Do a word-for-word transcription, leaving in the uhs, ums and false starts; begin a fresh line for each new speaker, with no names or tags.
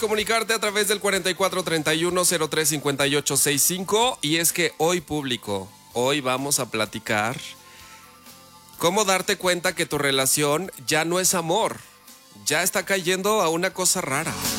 Comunicarte a través del cuarenta y cuatro treinta y uno cero tres cincuenta y ocho sesenta y cinco. Y es que hoy, público, hoy vamos a platicar cómo darte cuenta que tu relación ya no es amor, ya está cayendo a una cosa rara.